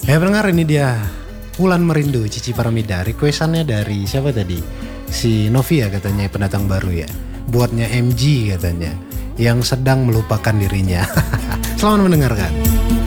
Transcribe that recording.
Pendengar, ini dia Wulan Merindu Cici Paramida. Requestannya dari siapa tadi? Si Novi ya katanya, pendatang baru ya. Buatnya MG katanya, yang sedang melupakan dirinya. Selamat mendengarkan.